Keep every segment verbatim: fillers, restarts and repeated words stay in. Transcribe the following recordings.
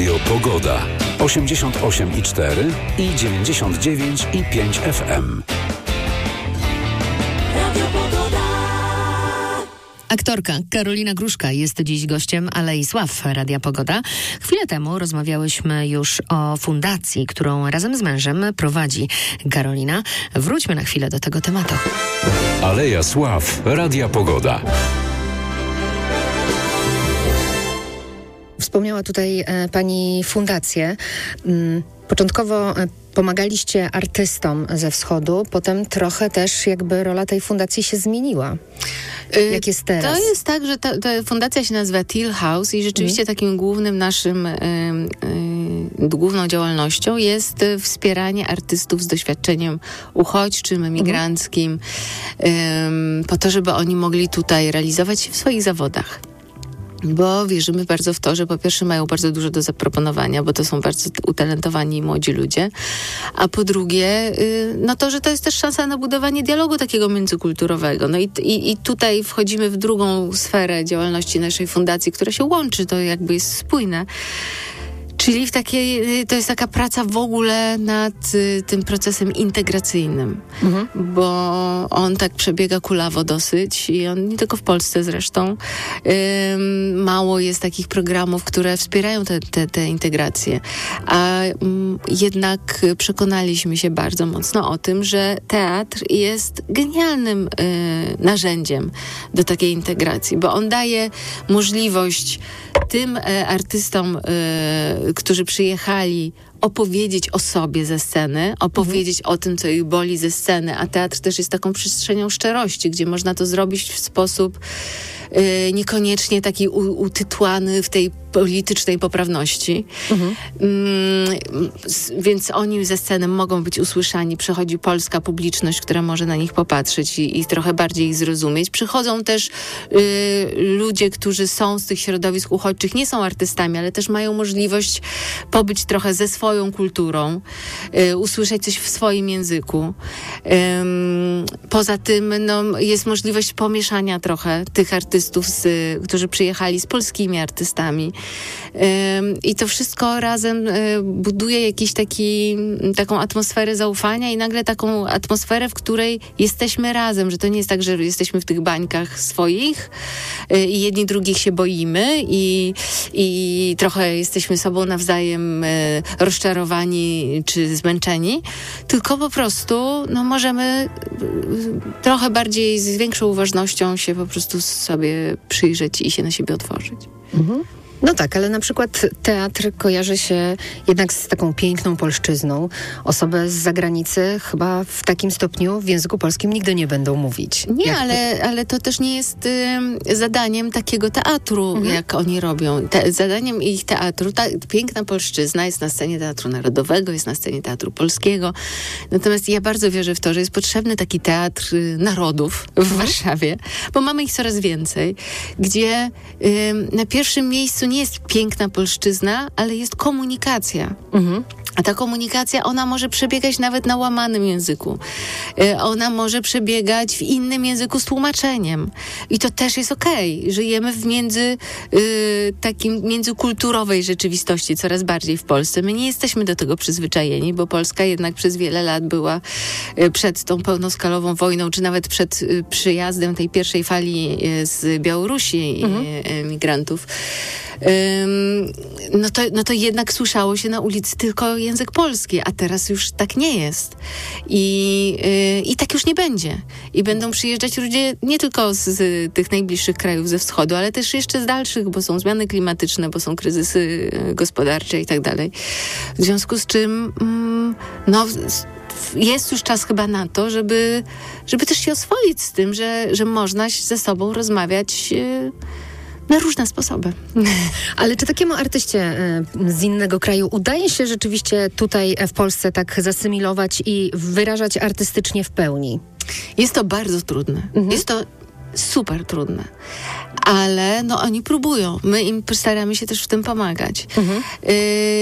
Radio Pogoda. osiemdziesiąt osiem i cztery i dziewięćdziesiąt dziewięć i pięć F M. Aktorka Karolina Gruszka jest dziś gościem Alei Sław Radia Pogoda. Chwilę temu rozmawiałyśmy już o fundacji, którą razem z mężem prowadzi Karolina. Wróćmy na chwilę do tego tematu. Aleja Sław Radia Pogoda. Wspomniała tutaj e, pani fundację. Mm, początkowo e, pomagaliście artystom ze wschodu, potem trochę też jakby rola tej fundacji się zmieniła. Jak jest teraz? To jest tak, że ta, ta fundacja się nazywa Till House i rzeczywiście mm. takim głównym naszym, y, y, główną działalnością jest wspieranie artystów z doświadczeniem uchodźczym, emigranckim, mm. y, po to, żeby oni mogli tutaj realizować się w swoich zawodach. Bo wierzymy bardzo w to, że po pierwsze mają bardzo dużo do zaproponowania, bo to są bardzo utalentowani młodzi ludzie, a po drugie, no to, że to jest też szansa na budowanie dialogu takiego międzykulturowego. No i, i, i tutaj wchodzimy w drugą sferę działalności naszej fundacji, która się łączy, to jakby jest spójne. Czyli w takiej, to jest taka praca w ogóle nad y, tym procesem integracyjnym, mhm. bo on tak przebiega kulawo dosyć i on nie tylko w Polsce zresztą. Ym, mało jest takich programów, które wspierają te, te, te integracje, a ym, jednak przekonaliśmy się bardzo mocno o tym, że teatr jest genialnym y, narzędziem do takiej integracji, bo on daje możliwość tym y, artystom y, którzy przyjechali opowiedzieć o sobie ze sceny, opowiedzieć mhm. o tym, co ich boli ze sceny, a teatr też jest taką przestrzenią szczerości, gdzie można to zrobić w sposób y, niekoniecznie taki u, utytłany w tej politycznej poprawności. Mhm. Mm, s, więc oni ze sceny mogą być usłyszani. Przychodzi polska publiczność, która może na nich popatrzeć i, i trochę bardziej ich zrozumieć. Przychodzą też y, ludzie, którzy są z tych środowisk uchodźczych, nie są artystami, ale też mają możliwość pobyć trochę ze swoją kulturą, y, usłyszeć coś w swoim języku. Ym, poza tym no, jest możliwość pomieszania trochę tych artystów, z, którzy przyjechali z polskimi artystami. I to wszystko razem buduje jakiś taki, taką atmosferę zaufania i nagle taką atmosferę, w której jesteśmy razem, że to nie jest tak, że jesteśmy w tych bańkach swoich i jedni drugich się boimy i, i trochę jesteśmy sobą nawzajem rozczarowani czy zmęczeni, tylko po prostu no, możemy trochę bardziej z większą uważnością się po prostu sobie przyjrzeć i się na siebie otworzyć. Mhm. No tak, ale na przykład teatr kojarzy się jednak z taką piękną polszczyzną. Osoby z zagranicy chyba w takim stopniu w języku polskim nigdy nie będą mówić. Nie, jak ale, to... ale to też nie jest y, zadaniem takiego teatru, mhm. jak oni robią. Te, zadaniem ich teatru, ta piękna polszczyzna jest na scenie Teatru Narodowego, jest na scenie Teatru Polskiego. Natomiast ja bardzo wierzę w to, że jest potrzebny taki teatr y, narodów w mhm. Warszawie, bo mamy ich coraz więcej, gdzie y, na pierwszym miejscu nie jest piękna polszczyzna, ale jest komunikacja. Mhm. A ta komunikacja, ona może przebiegać nawet na łamanym języku. Ona może przebiegać w innym języku z tłumaczeniem. I to też jest okej. Okay. Żyjemy w między, y, takim międzykulturowej rzeczywistości coraz bardziej w Polsce. My nie jesteśmy do tego przyzwyczajeni, bo Polska jednak przez wiele lat była y, przed tą pełnoskalową wojną, czy nawet przed y, przyjazdem tej pierwszej fali y, z Białorusi mhm. y, migrantów. Ym, no, to, no to jednak słyszało się na ulicy tylko język polski, a teraz już tak nie jest. I, yy, i tak już nie będzie. I będą przyjeżdżać ludzie nie tylko z, z tych najbliższych krajów ze wschodu, ale też jeszcze z dalszych, bo są zmiany klimatyczne, bo są kryzysy gospodarcze i tak dalej. W związku z czym mm, no jest już czas chyba na to, żeby, żeby też się oswoić z tym, że, że można ze sobą rozmawiać yy, na różne sposoby. Ale czy takiemu artyście z innego kraju udaje się rzeczywiście tutaj w Polsce tak zasymilować i wyrażać artystycznie w pełni? Jest to bardzo trudne. Mhm. Jest to super trudne. Ale no oni próbują. My im staramy się też w tym pomagać. Mhm. Yy,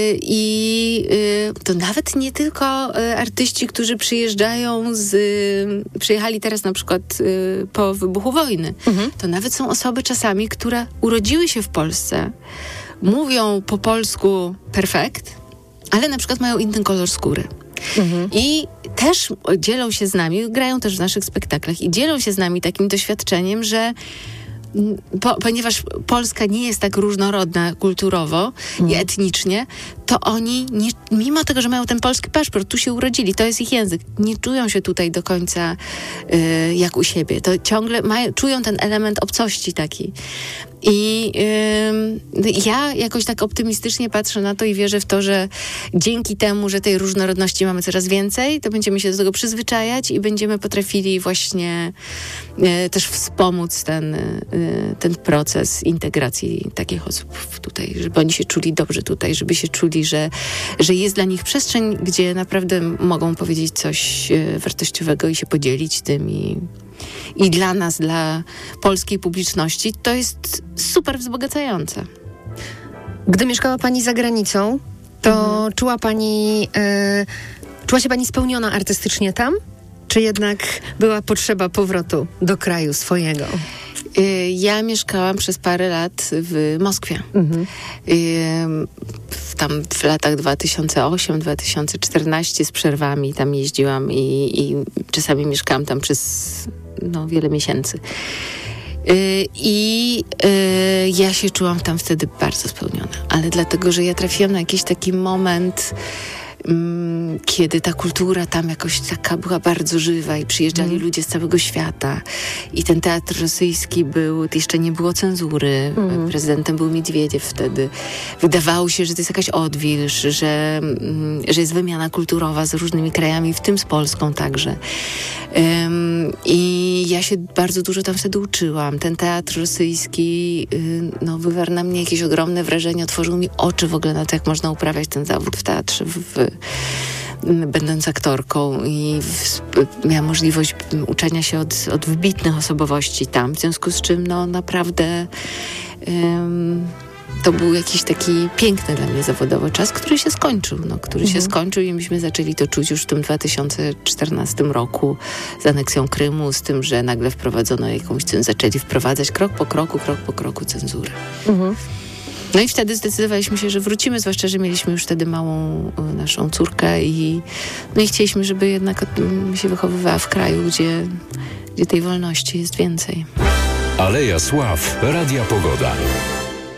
I yy, to nawet nie tylko yy, artyści, którzy przyjeżdżają z... Yy, przyjechali teraz na przykład yy, po wybuchu wojny. Mhm. To nawet są osoby czasami, które urodziły się w Polsce, mówią po polsku perfekt, ale na przykład mają inny kolor skóry. Mhm. I też dzielą się z nami, grają też w naszych spektaklach i dzielą się z nami takim doświadczeniem, że Po, ponieważ Polska nie jest tak różnorodna kulturowo mm. i etnicznie, to oni, nie, mimo tego, że mają ten polski paszport, tu się urodzili, to jest ich język, nie czują się tutaj do końca y, jak u siebie. To ciągle mają, czują ten element obcości taki. I y, ja jakoś tak optymistycznie patrzę na to i wierzę w to, że dzięki temu, że tej różnorodności mamy coraz więcej, to będziemy się do tego przyzwyczajać i będziemy potrafili właśnie y, też wspomóc ten, y, ten proces integracji takich osób tutaj, żeby oni się czuli dobrze tutaj, żeby się czuli, że, że jest dla nich przestrzeń, gdzie naprawdę mogą powiedzieć coś y, wartościowego i się podzielić tym i I dla nas, dla polskiej publiczności, to jest super wzbogacające. Gdy mieszkała pani za granicą, to mhm. czuła pani, e, czuła się pani spełniona artystycznie tam? Czy jednak była potrzeba powrotu do kraju swojego? Ja mieszkałam przez parę lat w Moskwie. Mhm. Tam w latach dwa tysiące ósmym do dwa tysiące czternastego z przerwami tam jeździłam i, i czasami mieszkałam tam przez no, wiele miesięcy. I ja się czułam tam wtedy bardzo spełniona. Ale dlatego, że ja trafiłam na jakiś taki moment, kiedy ta kultura tam jakoś taka była bardzo żywa i przyjeżdżali mm. ludzie z całego świata i ten teatr rosyjski był, jeszcze nie było cenzury, mm. prezydentem był Miedwiediew wtedy. Wydawało się, że to jest jakaś odwilż, że, że jest wymiana kulturowa z różnymi krajami, w tym z Polską także. Um, I ja się bardzo dużo tam wtedy uczyłam. Ten teatr rosyjski no, wywarł na mnie jakieś ogromne wrażenie, otworzył mi oczy w ogóle na to, jak można uprawiać ten zawód w teatrze, w, w będąc aktorką i w, miałam możliwość uczenia się od, od wybitnych osobowości tam, w związku z czym no naprawdę um, to był jakiś taki piękny dla mnie zawodowo czas, który się skończył, no, który mhm. się skończył i myśmy zaczęli to czuć już w tym dwa tysiące czternastym roku z aneksją Krymu, z tym, że nagle wprowadzono jakąś, zaczęli wprowadzać krok po kroku, krok po kroku cenzurę. Mhm. No i wtedy zdecydowaliśmy się, że wrócimy, zwłaszcza, że mieliśmy już wtedy małą naszą córkę i, no i chcieliśmy, żeby jednak się wychowywała w kraju, gdzie, gdzie tej wolności jest więcej. Aleja Sław, Radia Pogoda.